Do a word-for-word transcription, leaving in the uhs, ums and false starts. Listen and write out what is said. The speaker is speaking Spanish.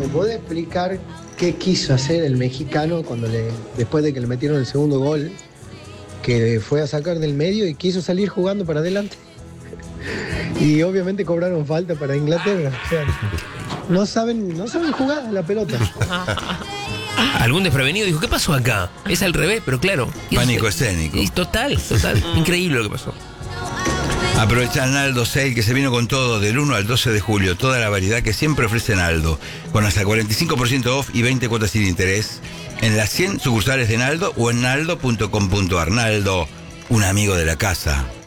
¿me podés explicar qué quiso hacer el mexicano cuando le, después de que le metieron el segundo gol, que fue a sacar del medio y quiso salir jugando para adelante? Y obviamente cobraron falta para Inglaterra. O sea, no saben, no saben jugar a la pelota. Algún desprevenido dijo, ¿qué pasó acá? Es al revés, pero claro. Pánico escénico. Y total, total. Increíble lo que pasó. Aprovecha Naldo Sale, que se vino con todo del uno al doce de julio. Toda la variedad que siempre ofrece Naldo, con hasta cuarenta y cinco por ciento off y veinte cuotas sin interés en las cien sucursales de Naldo o en naldo punto com punto ar. Naldo, un amigo de la casa.